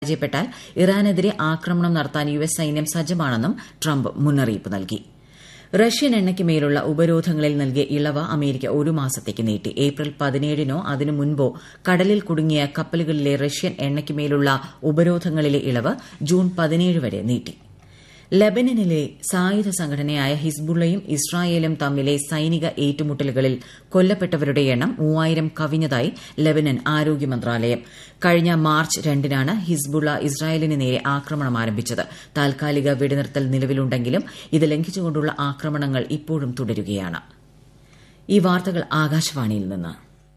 പരാജയപ്പെട്ടാൽ ഇറാനെതിരെ ആക്രമണം നടത്താൻ യുഎസ് സൈന്യം സജ്ജമാണെന്നും ട്രംപ് മുന്നറിയിപ്പ് നൽകി. റഷ്യൻ എണ്ണയ്ക്ക് മേലുള്ള ഉപരോധങ്ങളിൽ നൽകിയ ഇളവ് അമേരിക്ക ഒരു മാസത്തേക്ക് നീട്ടി. ഏപ്രിൽ 17-നോ അതിനു മുൻപോ കടലിൽ കുടുങ്ങിയ കപ്പലുകളിലെ റഷ്യൻ എണ്ണയ്ക്ക് മേലുള്ള ഉപരോധങ്ങളിലെ ഇളവ് ജൂൺ 17 വരെ നീട്ടി. ലെബനനിലെ സായുധ സംഘടനയായ ഹിസ്ബുള്ളയും ഇസ്രായേലും തമ്മിലെ സൈനിക ഏറ്റുമുട്ടലുകളിൽ കൊല്ലപ്പെട്ടവരുടെ എണ്ണം 3000 കവിഞ്ഞതായി ലെബനൻ ആരോഗ്യ മന്ത്രാലയം. കഴിഞ്ഞ മാർച്ച് 2-നാണ് ഹിസ്ബുള്ള ഇസ്രായേലിന് നേരെ ആക്രമണം ആരംഭിച്ചത്. താൽക്കാലിക വെടിനിർത്തൽ നിലവിലുണ്ടെങ്കിലും ഇത് ലംഘിച്ചുകൊണ്ടുള്ള ആക്രമണങ്ങൾ ഇപ്പോഴും തുടരുകയാണ്. ഈ വാർത്തകൾ ആകാശവാണിയിൽ നിന്ന്.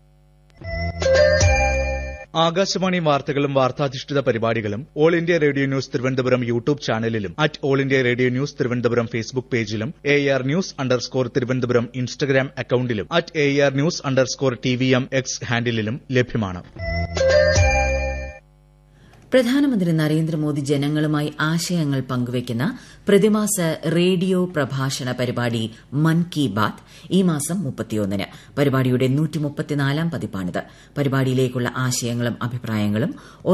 ആകാശവാണി വാർത്തകളും വാർത്താധിഷ്ഠിത പരിപാടികളും all India radio news Thiruvananthapuram YouTube ചാനലിലും all India radio news Thiruvananthapuram Facebook പേജിലും AR News_ തിരുവനന്തപുരം ഇൻസ്റ്റഗ്രാം അക്കൌണ്ടിലും AR News_TVM X ഹാൻഡിലും ലഭ്യമാണ്. പ്രധാനമന്ത്രി നരേന്ദ്രമോദി ജനങ്ങളുമായി ആശയങ്ങൾ പങ്കുവയ്ക്കുന്ന പ്രതിമാസ റേഡിയോ പ്രഭാഷണ പരിപാടി മൻ കി ബാത് ഈ മാസം 31-ന്. പരിപാടിയുടെ 134-ാം പതിപ്പാണിത്. പരിപാടിയിലേക്കുള്ള ആശയങ്ങളും അഭിപ്രായങ്ങളും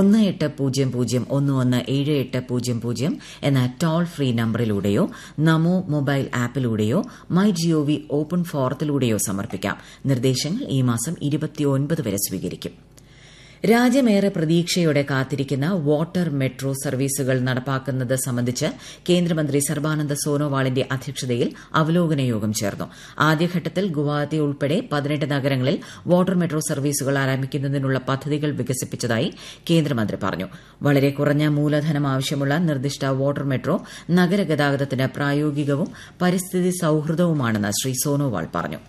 1800117800 എന്ന ടോൾ ഫ്രീ നമ്പറിലൂടെയോ നമോ മൊബൈൽ ആപ്പിലൂടെയോ MyGov ഓപ്പൺ ഫോറത്തിലൂടെയോ സമർപ്പിക്കാം. നിർദ്ദേശങ്ങൾ ഈ മാസം 29 വരെ സ്വീകരിക്കും. രാജ്യമേറെ പ്രതീക്ഷയോടെ കാത്തിരിക്കുന്ന വാട്ടർ മെട്രോ സർവീസുകൾ നടപ്പാക്കുന്നത് സംബന്ധിച്ച് കേന്ദ്രമന്ത്രി സർബാനന്ദ സോനോവാളിന്റെ അധ്യക്ഷതയിൽ അവലോകന യോഗം ചേർന്നു. ആദ്യഘട്ടത്തിൽ ഗുവാഹത്തി ഉൾപ്പെടെ 18 നഗരങ്ങളിൽ വാട്ടർ മെട്രോ സർവീസുകൾ ആരംഭിക്കുന്നതിനുള്ള പദ്ധതികൾ വികസിപ്പിച്ചതായി കേന്ദ്രമന്ത്രി പറഞ്ഞു. വളരെ കുറഞ്ഞ മൂലധനം ആവശ്യമുള്ള നിർദ്ദിഷ്ട വാട്ടർ മെട്രോ നഗരഗതാഗതത്തിന് പ്രായോഗികവും പരിസ്ഥിതി സൌഹൃദവുമാണെന്ന് ശ്രീ സോനോവാൾ പറഞ്ഞു.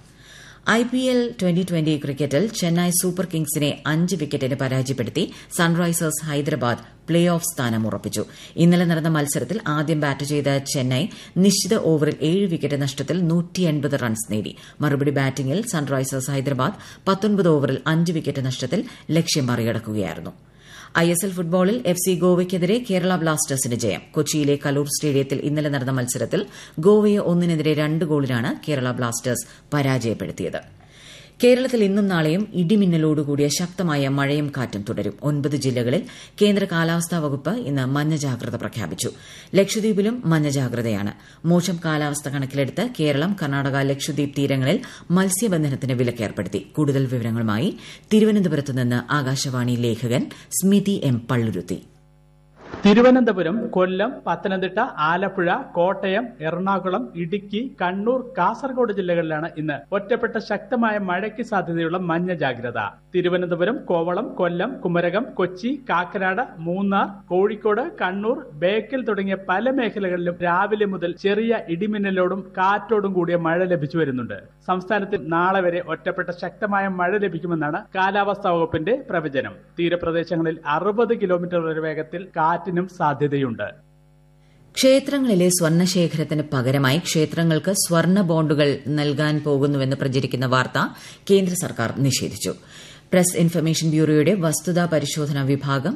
IPL 2020 ക്രിക്കറ്റിൽ ചെന്നൈ സൂപ്പർ കിങ്സിനെ 5 വിക്കറ്റിന് പരാജയപ്പെടുത്തി സൺറൈസേഴ്സ് ഹൈദരാബാദ് പ്ലേ ഓഫ് സ്ഥാനം ഉറപ്പിച്ചു. ഇന്നലെ നടന്ന മത്സരത്തിൽ ആദ്യം ബാറ്റ് ചെയ്ത ചെന്നൈ നിശ്ചിത ഓവറിൽ 7 വിക്കറ്റ് നഷ്ടത്തിൽ 180 റൺസ് നേടി. മറുപടി ബാറ്റിംഗിൽ സൺറൈസേഴ്സ് ഹൈദരാബാദ് 19 ഓവറിൽ 5 വിക്കറ്റ് നഷ്ടത്തിൽ ലക്ഷ്യം മറികടക്കുകയായിരുന്നു. ISL ഫുട്ബോളിൽ FC ഗോവയ്ക്കെതിരെ കേരള ബ്ലാസ്റ്റേഴ്സിന് ജയം. കൊച്ചിയിലെ കലൂർ സ്റ്റേഡിയത്തിൽ ഇന്നലെ നടന്ന മത്സരത്തിൽ ഗോവയെ 1-2 ഗോളിനാണ് കേരള ബ്ലാസ്റ്റേഴ്സ് പരാജയപ്പെടുത്തിയത്. കേരളത്തിൽ ഇന്നും നാളെയും ഇടിമിന്നലോടുകൂടിയ ശക്തമായ മഴയും കാറ്റും തുടരും. 9 ജില്ലകളിൽ കേന്ദ്ര കാലാവസ്ഥാ വകുപ്പ് ഇന്ന് മഞ്ഞ ജാഗ്രത പ്രഖ്യാപിച്ചു. ലക്ഷദ്വീപിലും മഞ്ഞ ജാഗ്രതയാണ്. മോശം കാലാവസ്ഥ കണക്കിലെടുത്ത് കേരളം, കർണാടക, ലക്ഷദ്വീപ് തീരങ്ങളിൽ മത്സ്യബന്ധനത്തിന് വിലക്കേർപ്പെടുത്തി. കൂടുതൽ വിവരങ്ങളുമായി തിരുവനന്തപുരത്ത് നിന്ന് ആകാശവാണി ലേഖകൻ സ്മിതി M. പള്ളുരുത്തി. തിരുവനന്തപുരം, കൊല്ലം, പത്തനംതിട്ട, ആലപ്പുഴ, കോട്ടയം, എറണാകുളം, ഇടുക്കി, കണ്ണൂർ, കാസർഗോഡ് ജില്ലകളിലാണ് ഇന്ന് ഒറ്റപ്പെട്ട ശക്തമായ മഴയ്ക്ക് സാധ്യതയുള്ള മഞ്ഞ ജാഗ്രത. തിരുവനന്തപുരം, കോവളം, കൊല്ലം, കുമരകം, കൊച്ചി, കാക്കനാട്, മൂന്നാർ, കോഴിക്കോട്, കണ്ണൂർ, ബേക്കൽ തുടങ്ങിയ പല മേഖലകളിലും രാവിലെ മുതൽ ചെറിയ ഇടിമിന്നലോടും കാറ്റോടും കൂടിയ മഴ ലഭിച്ചു വരുന്നുണ്ട്. സംസ്ഥാനത്ത് നാളെ വരെ ഒറ്റപ്പെട്ട ശക്തമായ മഴ ലഭിക്കുമെന്നാണ് കാലാവസ്ഥാ വകുപ്പിന്റെ പ്രവചനം. തീരപ്രദേശങ്ങളിൽ 60 കിലോമീറ്റർ വരെ വേഗത്തിൽ കാറ്റിനും സാധ്യതയുണ്ട്. ക്ഷേത്രങ്ങളിലെ സ്വർണ്ണശേഖരത്തിന് പകരമായി ക്ഷേത്രങ്ങൾക്ക് സ്വർണ്ണ ബോണ്ടുകൾ നൽകാൻ പോകുന്നുവെന്ന് പ്രചരിക്കുന്ന വാർത്ത കേന്ദ്ര സർക്കാർ നിഷേധിച്ചു. പ്രസ് ഇൻഫർമേഷൻ ബ്യൂറോയുടെ വസ്തുതാ പരിശോധനാ വിഭാഗം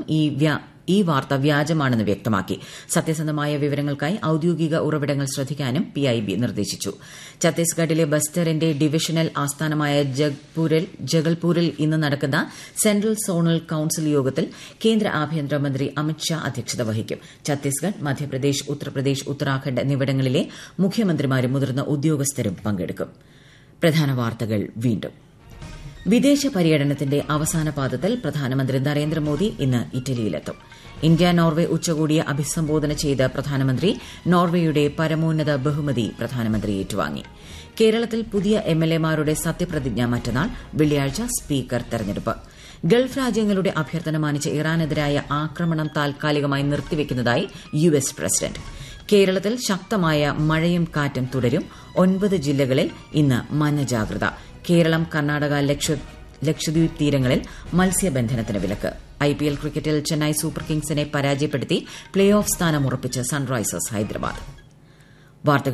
ഈ വാർത്ത വ്യാജമാണെന്ന് വ്യക്തമാക്കി. സത്യസന്ധമായ വിവരങ്ങൾക്കായി ഔദ്യോഗിക ഉറവിടങ്ങൾ ശ്രദ്ധിക്കാനും PIB നിർദ്ദേശിച്ചു. ഛത്തീസ്ഗഡിലെ ബസ്തറിന്റെ ഡിവിഷണൽ ആസ്ഥാനമായ ജഗൽപൂരിൽ ഇന്ന് നടക്കുന്ന സെൻട്രൽ സോണൽ കൌൺസിൽ യോഗത്തിൽ കേന്ദ്ര ആഭ്യന്തരമന്ത്രി അമിത് ഷാ അധ്യക്ഷത വഹിക്കും. ഛത്തീസ്ഗഡ്, മധ്യപ്രദേശ്, ഉത്തർപ്രദേശ്, ഉത്തരാഖണ്ഡ് എന്നിവിടങ്ങളിലെ മുഖ്യമന്ത്രിമാരും മുതിർന്ന ഉദ്യോഗസ്ഥരും പങ്കെടുക്കും. പ്രധാന വാർത്തകൾ വീണ്ടും. വിദേശ പര്യടനത്തിന്റെ അവസാന പാദത്തിൽ പ്രധാനമന്ത്രി നരേന്ദ്രമോദി ഇന്ന് ഇറ്റലിയിലെത്തും. ഇന്ത്യ നോർവെ ഉച്ചകോടിയെ അഭിസംബോധന ചെയ്ത് പ്രധാനമന്ത്രി നോർവേയുടെ പരമോന്നത ബഹുമതി പ്രധാനമന്ത്രി ഏറ്റുവാങ്ങി. കേരളത്തിൽ പുതിയ MLAമാരുടെ സത്യപ്രതിജ്ഞ മറ്റന്നാൾ. വെള്ളിയാഴ്ച സ്പീക്കർ തെരഞ്ഞെടുപ്പ്. ഗൾഫ് രാജ്യങ്ങളുടെ അഭ്യർത്ഥന മാനിച്ച് ഇറാനെതിരായ ആക്രമണം താൽക്കാലികമായി നിർത്തിവെക്കുന്നതായി US പ്രസിഡന്റ്. കേരളത്തിൽ ശക്തമായ മഴയും കാറ്റും തുടരും. 9 ജില്ലകളിൽ ഇന്ന് മഞ്ഞ ജാഗ്രത. കേരളം, കർണാടക, ലക്ഷദ്വീപ് തീരങ്ങളിൽ മത്സ്യബന്ധനത്തിന് വിലക്ക്. IPL ക്രിക്കറ്റിൽ ചെന്നൈ സൂപ്പർ കിങ്സിനെ പരാജയപ്പെടുത്തി പ്ലേ ഓഫ് സ്ഥാനം ഉറപ്പിച്ച് സൺറൈസേഴ്സ് ഹൈദരാബാദ്.